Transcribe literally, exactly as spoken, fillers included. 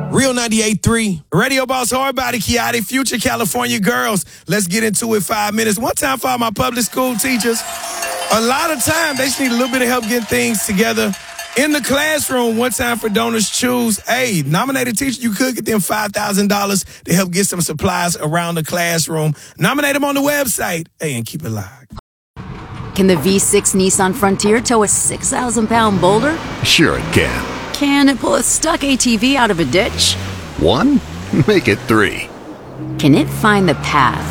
Real ninety-eight point three. Radio Boss Hardbody, Kiati, Future California Girls. Let's get into it five minutes. One time for all my public school teachers. A lot of time, they just need a little bit of help getting things together. In the classroom, one time for Donors Choose. Hey, nominated teacher, you could get them five thousand dollars to help get some supplies around the classroom. Nominate them on the website. Hey, and keep it live. Can the V six Nissan Frontier tow a six thousand pound boulder? Sure it can. Can it pull a stuck A T V out of a ditch? One? Make it three. Can it find the path